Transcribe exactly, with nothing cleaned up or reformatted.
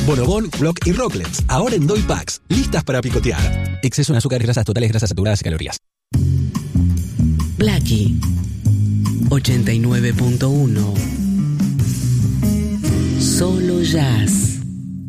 Bonobón, Block y Rocklets, ahora en Doy Packs, listas para picotear. Exceso en azúcar, grasas totales, grasas saturadas y calorías. Blackie ochenta y nueve punto uno. Solo jazz.